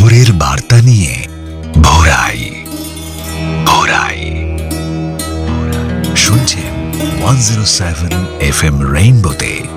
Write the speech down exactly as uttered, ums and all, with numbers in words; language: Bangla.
ভোরের বার্তা নিয়ে ভোরাই ভোরাই শুনছেন one zero seven F M রেইনবোতে।